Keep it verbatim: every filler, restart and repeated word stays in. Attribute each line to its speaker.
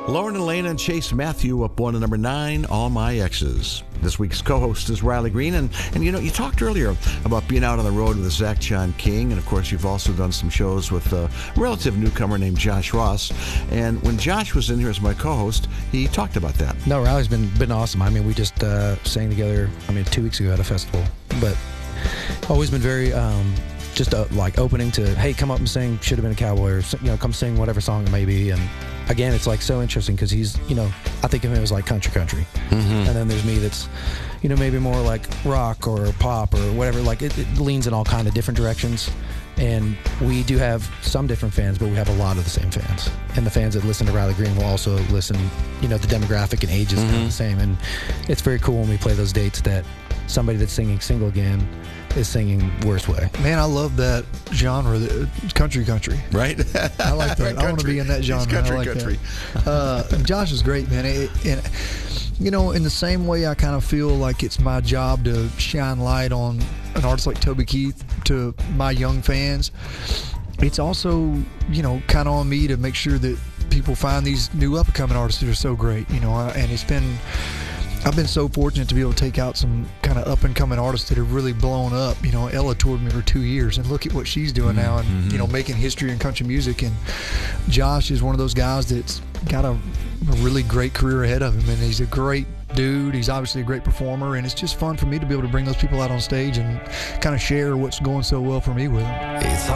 Speaker 1: Lauren Elena and Chase Matthew up one to number nine, All My Exes. This week's co-host is Riley Green, and, and you know, you talked earlier about being out on the road with Zach John King, and of course you've also done some shows with a relative newcomer named Josh Ross, and when Josh was in here as my co-host, he talked about that.
Speaker 2: No, Riley's been been awesome. I mean, we just uh, sang together, I mean, two weeks ago at a festival, but always been very... Um, just uh, like opening to, hey, come up and sing Should Have Been a Cowboy, or, you know, come sing whatever song it may be. And again, it's like so interesting because he's, you know, I think of him as like country country. Mm-hmm. And then there's me that's, you know, maybe more like rock or pop or whatever. Like it, it leans in all kind of different directions. And we do have some different fans, but we have a lot of the same fans. And the fans that listen to Riley Green will also listen, you know, the demographic and age is mm-hmm. kind of the same. And it's very cool when we play those dates that somebody that's singing Single Again is singing Worst Way.
Speaker 3: Man, I love that genre, the country country.
Speaker 1: Right?
Speaker 3: I like that. I want to be in that genre.
Speaker 1: He's country
Speaker 3: I like
Speaker 1: country.
Speaker 3: That. Uh, and Josh is great, man. It, and, you know, in the same way I kind of feel like it's my job to shine light on an artist like Toby Keith to my young fans, it's also, you know, kind of on me to make sure that people find these new up-and-coming artists that are so great, you know, and it's been... I've been so fortunate to be able to take out some kind of up-and-coming artists that have really blown up. You know, Ella toured me for two years, and look at what she's doing now, and mm-hmm. you know, making history in country music. And Josh is one of those guys that's got a, a really great career ahead of him, and he's a great dude. He's obviously a great performer, and it's just fun for me to be able to bring those people out on stage and kind of share what's going so well for me with them. It's